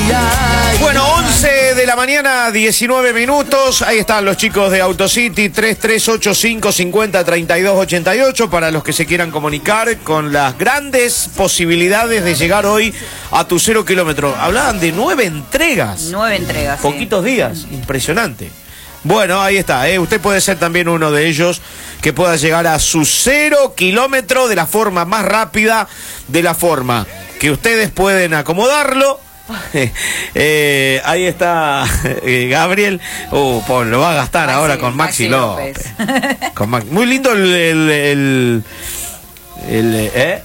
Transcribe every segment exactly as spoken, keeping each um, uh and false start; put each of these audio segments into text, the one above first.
Bueno, once de la mañana, diecinueve minutos. Ahí están los chicos de Autocity, tres tres ocho cinco cincuenta treinta y dos ochenta y ocho, para los que se quieran comunicar con las grandes posibilidades de llegar hoy a tu cero kilómetro. Hablaban de nueve entregas. Nueve entregas, Poquitos sí. días, impresionante. Bueno, ahí está, ¿eh? Usted puede ser también uno de ellos que pueda llegar a su cero kilómetro de la forma más rápida, de la forma que ustedes pueden acomodarlo. eh, ahí está eh, Gabriel. Uh, pues lo va a gastar Maxi, ahora con Maxi, Maxi López. López. Con Maxi. Muy lindo el el, el, el, ¿eh?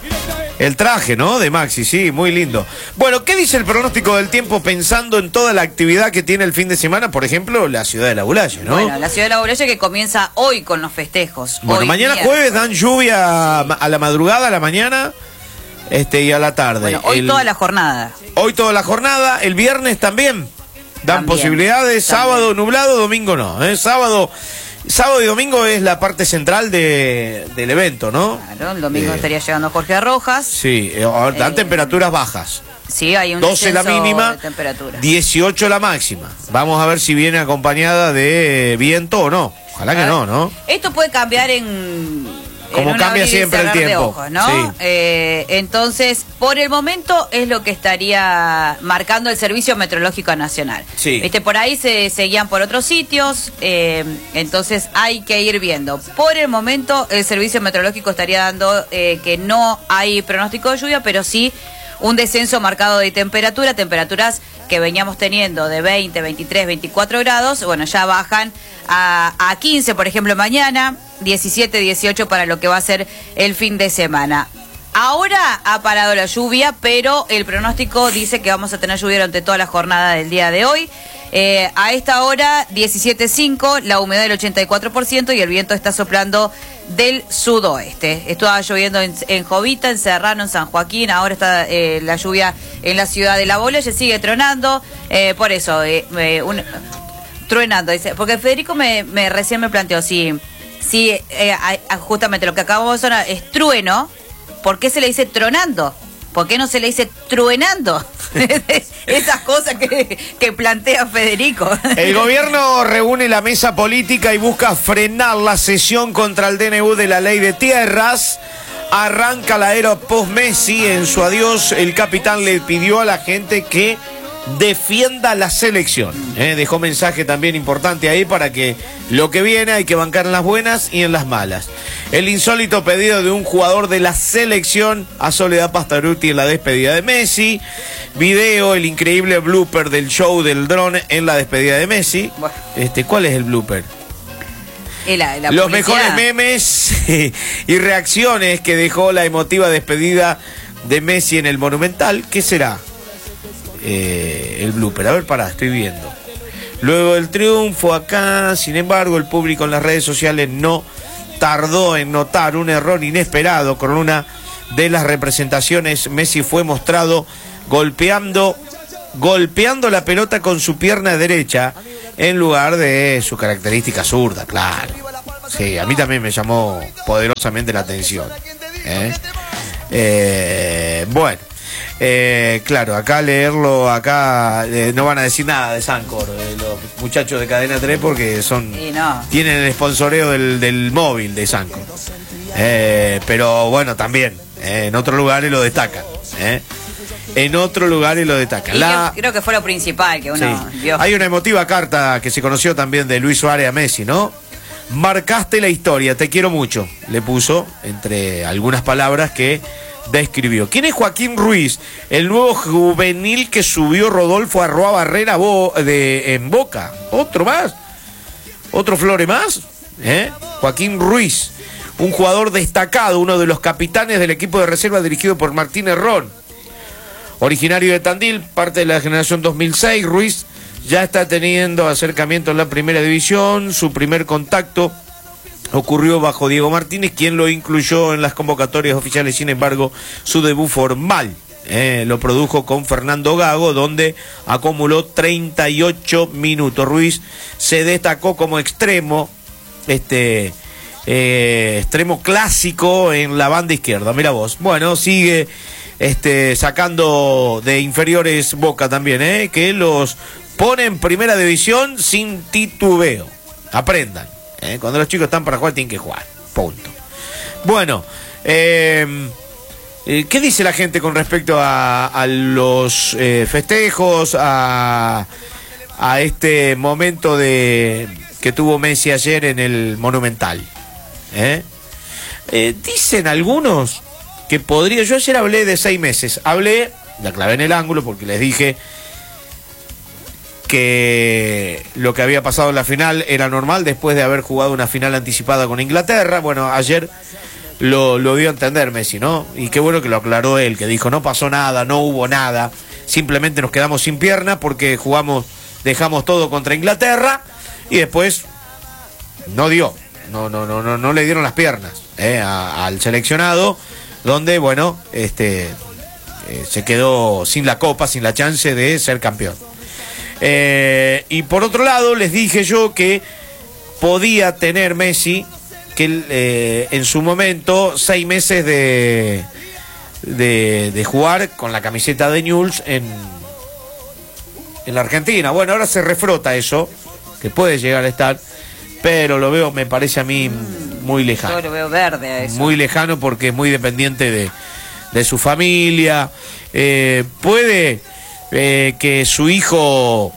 el traje, ¿no? De Maxi, sí, muy lindo. Bueno, ¿qué dice el pronóstico del tiempo pensando en toda la actividad que tiene el fin de semana? Por ejemplo, la ciudad de La Bulaye, ¿no? Bueno, la ciudad de La Bulaye que comienza hoy con los festejos. Bueno, hoy mañana miércoles. jueves dan lluvia a la madrugada, a la mañana, este y a la tarde. Bueno, hoy el, toda la jornada. Hoy toda la jornada, el viernes también. Dan También, posibilidades, también. sábado nublado, domingo no. ¿eh? Sábado, sábado y domingo es la parte central de, del evento, ¿no? Claro, el domingo Eh, estaría llegando Jorge Rojas. Sí, eh, dan Eh, temperaturas bajas. Sí, hay un doce la descenso mínima, de temperatura. dieciocho la máxima. Vamos a ver si viene acompañada de viento o no. Ojalá que no, ¿no? Esto puede cambiar en... Como en un cambia abrir y siempre el cerrar de tiempo. ojos, ¿no? Sí. Eh, entonces, por el momento es lo que estaría marcando el Servicio Meteorológico Nacional. Sí. Este, por ahí se seguían por otros sitios, eh, entonces hay que ir viendo. Por el momento el Servicio Meteorológico estaría dando eh, que no hay pronóstico de lluvia, pero sí un descenso marcado de temperatura, temperaturas que veníamos teniendo de veinte, veintitrés, veinticuatro grados, bueno, ya bajan a, a quince, por ejemplo, mañana, diecisiete, dieciocho para lo que va a ser el fin de semana. Ahora ha parado la lluvia, pero el pronóstico dice que vamos a tener lluvia durante toda la jornada del día de hoy. Eh, a esta hora, diecisiete punto cinco, la humedad del ochenta y cuatro por ciento y el viento está soplando del sudoeste. Estaba lloviendo en, en Jovita, en Serrano, en San Joaquín. Ahora está eh, la lluvia en la ciudad de La Bulaye, sigue tronando. Eh, por eso, eh, eh, un, truenando, dice. Porque Federico me, me recién me planteó si, si eh, a, a, justamente lo que acabamos de sonar es trueno, ¿por qué se le dice tronando? ¿Por qué no se le dice truenando? Esas cosas que, que plantea Federico. El gobierno reúne la mesa política y busca frenar la sesión contra el D N U de la ley de tierras. Arranca la era post-Messi. En su adiós, el capitán le pidió a la gente que defienda la selección. ¿eh? Dejó mensaje también importante ahí para que lo que viene hay que bancar en las buenas y en las malas. El insólito pedido de un jugador de la selección a Soledad Pastorutti en la despedida de Messi. Video, el increíble blooper del show del dron en la despedida de Messi. Bueno. Este, ¿cuál es el blooper? Y la, la Los publicidad. mejores memes y reacciones que dejó la emotiva despedida de Messi en el Monumental. ¿Qué será? Eh, el blooper, a ver, pará, estoy viendo. Luego del triunfo acá, sin embargo, el público en las redes sociales no tardó en notar un error inesperado. Con una de las representaciones, Messi fue mostrado golpeando, golpeando la pelota con su pierna derecha en lugar de su característica zurda, claro. Sí, a mí también me llamó poderosamente la atención. ¿eh? Eh, bueno. Eh, claro, acá leerlo, acá eh, no van a decir nada de Sancor, eh, los muchachos de Cadena tres, porque son no. tienen el sponsoreo del, del móvil de Sancor. Eh, pero bueno, también, eh, en otros lugares lo destacan. Eh. En otros lugares lo destacan. La... Creo que fue lo principal que uno sí. vio. Hay una emotiva carta que se conoció también de Luis Suárez a Messi, ¿no? Marcaste la historia, te quiero mucho, le puso entre algunas palabras que describió. ¿Quién es Joaquín Ruiz? El nuevo juvenil que subió Rodolfo Arroa Barrera Bo de, en Boca. ¿Otro más? ¿Otro Flore más? ¿Eh? Joaquín Ruiz, un jugador destacado, uno de los capitanes del equipo de reserva dirigido por Martín Herrón. Originario de Tandil, parte de la generación dos mil seis, Ruiz ya está teniendo acercamiento en la primera división. Su primer contacto ocurrió bajo Diego Martínez, quien lo incluyó en las convocatorias oficiales. Sin embargo, su debut formal eh, lo produjo con Fernando Gago, donde acumuló treinta y ocho minutos. Ruiz se destacó como extremo, este eh, extremo clásico en la banda izquierda. Mira vos. Bueno, sigue este, sacando de inferiores Boca también, ¿eh? Que los pone en primera división sin titubeo. Aprendan, ¿eh? Cuando los chicos están para jugar tienen que jugar, punto. Bueno, eh, ¿qué dice la gente con respecto a, a los eh, festejos, a, a este momento de que tuvo Messi ayer en el Monumental? ¿Eh? Eh, dicen algunos que podría, yo ayer hablé de seis meses, hablé, la clavé en el ángulo porque les dije que lo que había pasado en la final era normal después de haber jugado una final anticipada con Inglaterra. Bueno, ayer lo, lo dio a entender Messi, ¿no? Y qué bueno que lo aclaró él, que dijo no pasó nada, no hubo nada, simplemente nos quedamos sin piernas porque jugamos, dejamos todo contra Inglaterra y después no dio, no, no, no, no, no le dieron las piernas eh, a, al seleccionado, donde, bueno, este eh, se quedó sin la copa, sin la chance de ser campeón. Eh, y por otro lado, les dije yo que podía tener Messi que eh, en su momento seis meses de, de, de jugar con la camiseta de Newell's en, en la Argentina. Bueno, ahora se refrota eso, que puede llegar a estar, pero lo veo, me parece a mí muy lejano. Yo lo veo verde a eso. Muy lejano porque es muy dependiente de, de su familia. Eh, puede... Eh, que su hijo,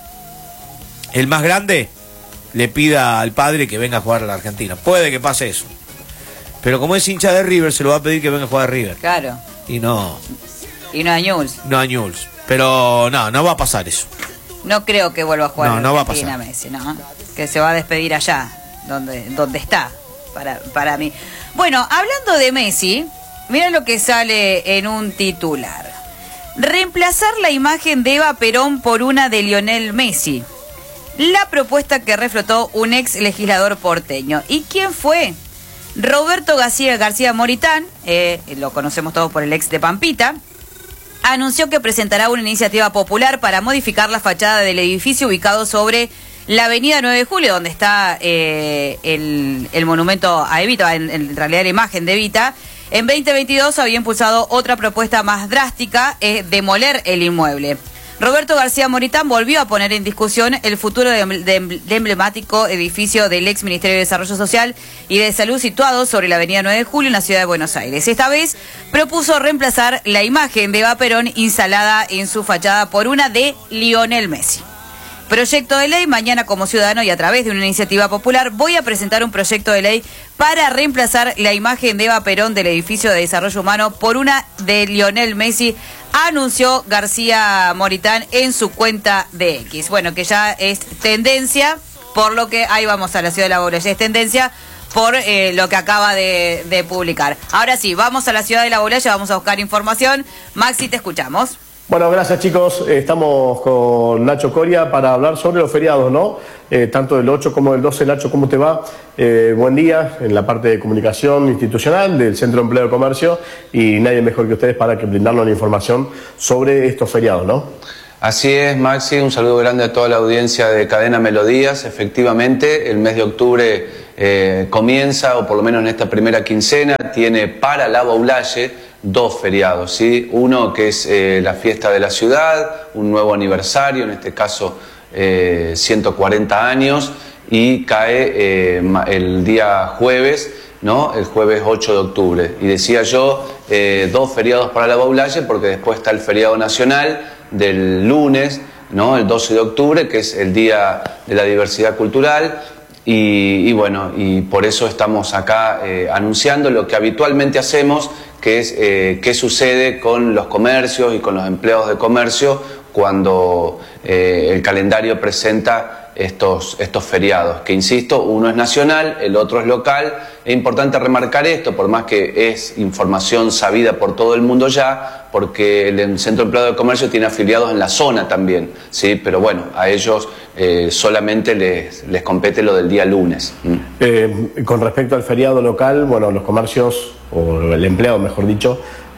el más grande, le pida al padre que venga a jugar a la Argentina. Puede que pase eso. Pero como es hincha de River, se lo va a pedir que venga a jugar a River. Claro. Y no... Y no a Newell's. No a Newell's. Pero no, no va a pasar eso. No creo que vuelva a jugar no, en no Argentina, va a pasar. Messi, ¿no? Que se va a despedir allá, donde, donde está, para, para mí. Bueno, hablando de Messi, mira lo que sale en un titular. Reemplazar la imagen de Eva Perón por una de Lionel Messi. La propuesta que reflotó un ex legislador porteño. ¿Y quién fue? Roberto García, García Moritán, eh, lo conocemos todos por el ex de Pampita, anunció que presentará una iniciativa popular para modificar la fachada del edificio ubicado sobre la avenida nueve de julio, donde está eh, el, el monumento a Evita, en, en realidad la imagen de Evita. En veinte veintidós había impulsado otra propuesta más drástica, es demoler el inmueble. Roberto García Moritán volvió a poner en discusión el futuro del de, de emblemático edificio del ex Ministerio de Desarrollo Social y de Salud situado sobre la avenida nueve de julio en la ciudad de Buenos Aires. Esta vez propuso reemplazar la imagen de Eva Perón instalada en su fachada por una de Lionel Messi. Proyecto de ley, mañana como ciudadano y a través de una iniciativa popular voy a presentar un proyecto de ley para reemplazar la imagen de Eva Perón del edificio de desarrollo humano por una de Lionel Messi, anunció García Moritán en su cuenta de X. Bueno, que ya es tendencia, por lo que ahí vamos a la ciudad de la Bola, ya es tendencia por eh, lo que acaba de, de publicar. Ahora sí, vamos a la ciudad de la Bola, ya vamos a buscar información. Maxi, te escuchamos. Bueno, gracias chicos. Estamos con Nacho Coria para hablar sobre los feriados, ¿no? Eh, tanto del ocho como del doce. Nacho, ¿cómo te va? Eh, buen día en la parte de comunicación institucional del Centro de Empleo y Comercio y nadie mejor que ustedes para que brindarnos la información sobre estos feriados, ¿no? Así es, Maxi, un saludo grande a toda la audiencia de Cadena Melodías. Efectivamente, el mes de octubre eh, comienza, o por lo menos en esta primera quincena, tiene para la Boulaye dos feriados, ¿sí? Uno que es eh, la fiesta de la ciudad, un nuevo aniversario, en este caso eh, ciento cuarenta años, y cae eh, el día jueves, ¿no? El jueves ocho de octubre. Y decía yo, eh, dos feriados para la Boulaye, porque después está el feriado nacional del lunes, ¿no? El doce de octubre, que es el Día de la Diversidad Cultural. Y, y bueno, y por eso estamos acá eh, anunciando lo que habitualmente hacemos, que es eh, qué sucede con los comercios y con los empleados de comercio cuando eh, el calendario presenta estos, estos feriados, que insisto, uno es nacional, el otro es local. Es importante remarcar esto, por más que es información sabida por todo el mundo ya, porque el Centro de Empleo de Comercio tiene afiliados en la zona también, ¿sí? Pero bueno, a ellos eh, solamente les, les compete lo del día lunes. ¿Mm? Eh, con respecto al feriado local, bueno, los comercios, o el empleado mejor dicho,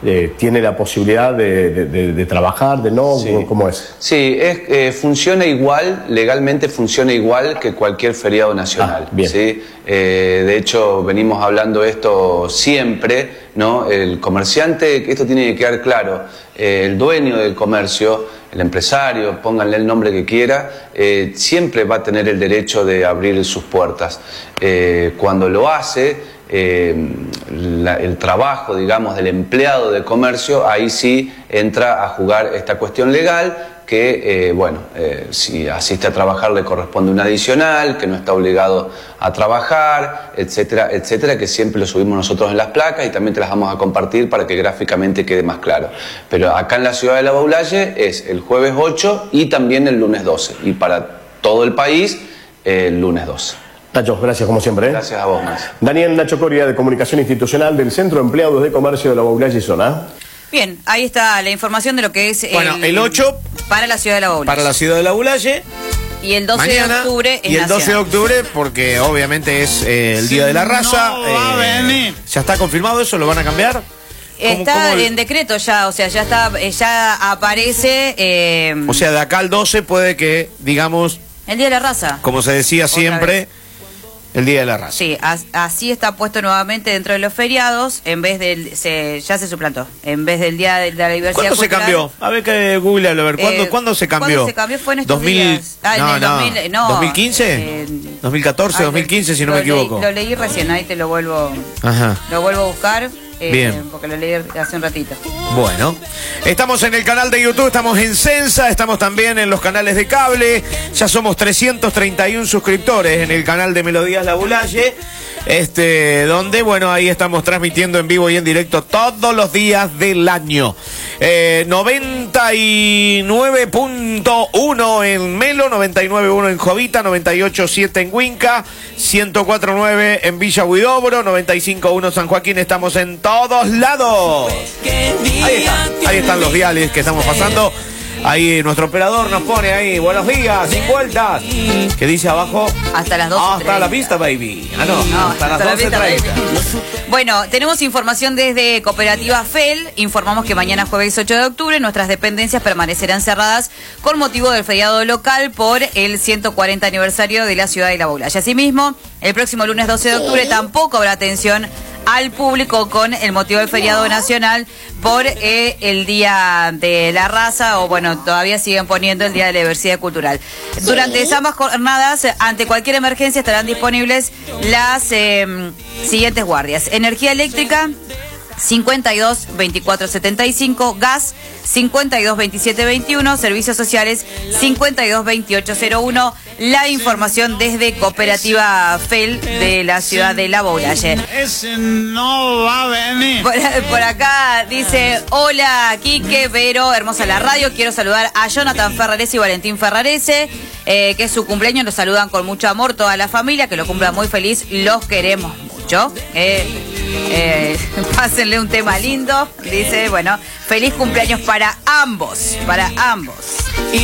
eh, tiene la posibilidad de, de, de, de trabajar, de no, Sí. ¿cómo es? Sí, es, eh, funciona igual, legalmente funciona igual que cualquier feriado nacional. Ah, bien. ¿Sí? Eh, de hecho, venimos hablando esto siempre, ¿no? El comerciante, esto tiene que quedar claro, eh, el dueño del comercio, el empresario, pónganle el nombre que quiera, eh, siempre va a tener el derecho de abrir sus puertas. Eh, cuando lo hace, eh, la, el trabajo, digamos, del empleado de comercio, ahí sí entra a jugar esta cuestión legal, que, eh, bueno, eh, si asiste a trabajar le corresponde un adicional, que no está obligado a trabajar, etcétera, etcétera, que siempre lo subimos nosotros en las placas y también te las vamos a compartir para que gráficamente quede más claro. Pero acá en la ciudad de La Baulalle es el jueves ocho y también el lunes doce, y para todo el país el lunes doce. Nacho, gracias como siempre. ¿eh? Gracias a vos, Max. Daniel Nacho Coria, de Comunicación Institucional del Centro de Empleados de Comercio de La Baulalle y Zona. Bien, ahí está la información de lo que es Bueno, el ocho para la ciudad de La Baulalle. para la ciudad de La Baulalle. Y el doce Mañana, de octubre es y el doce de nacional. octubre, porque obviamente es eh, el Día de la Raza. no va a eh, venir. ¿Ya está confirmado eso? ¿Lo van a cambiar? ¿Cómo- Está cómo el- en decreto ya, o sea, ya está, eh, ya aparece eh, O sea, de acá al doce puede que, digamos, el Día de la Raza. como se decía Otra siempre, vez. el Día de la Raza. Sí, as- así está puesto nuevamente dentro de los feriados, en vez del, se, ya se suplantó, en vez del Día de la Diversidad ¿Cuándo se Cultural. cambió? A ver que Google, a ver, ¿cuándo, Eh, ¿cuándo se cambió? ¿Cuándo se cambió? Fue en estos dos mil, días. Ah, en no, el no, dos mil, no, ¿dos mil quince? eh, ¿dos mil catorce, Ay, dos mil quince, si no lo me leí- equivoco? Lo leí recién, ahí te lo vuelvo, Ajá. lo vuelvo a buscar. eh, Bien. Porque lo leí hace un ratito. Bueno, estamos en el canal de YouTube, estamos en Sensa, estamos también en los canales de cable, ya somos trescientos treinta y uno suscriptores en el canal de Melodías La Baulalle, este, donde, bueno, ahí estamos transmitiendo en vivo y en directo todos los días del año. Eh, noventa y nueve punto uno en Melo, noventa y nueve punto uno en Jovita, noventa y ocho punto siete en Huinca, ciento cuatro punto nueve en Villa Huidobro, noventa y cinco punto uno San Joaquín, estamos en todos lados. Ahí está, ahí están los diales que estamos pasando. Ahí nuestro operador nos pone ahí, buenos días, sin vueltas. Que dice abajo, Hasta las doce. hasta la vista, baby. Ah, no, No, hasta, hasta la las doce vista, treinta. Bueno, tenemos información desde Cooperativa F E L. Informamos que mañana jueves ocho de octubre nuestras dependencias permanecerán cerradas con motivo del feriado local por el ciento cuarenta aniversario de la ciudad de La Baulalle. Asimismo, el próximo lunes doce de octubre tampoco habrá atención al público con el motivo del feriado nacional por eh, el Día de la Raza, o bueno, todavía siguen poniendo el Día de la Diversidad Cultural. Durante esas ambas jornadas, ante cualquier emergencia estarán disponibles las eh, siguientes guardias: energía eléctrica cincuenta y dos veinticuatro setenta y cinco, gas cincuenta y dos veintisiete veintiuno, servicios sociales cincuenta y dos veintiocho cero uno. La información desde Cooperativa F E L de la ciudad de La Baulalle. Ese no va a venir. Por, por acá dice: hola Quique, Vero, hermosa la radio, quiero saludar a Jonathan Ferrarese y Valentín Ferrarese, eh, que es su cumpleaños, los saludan con mucho amor toda la familia, que lo cumpla muy feliz, los queremos mucho. Eh, eh, pásenle un tema lindo, dice, bueno, feliz cumpleaños para ambos, para ambos.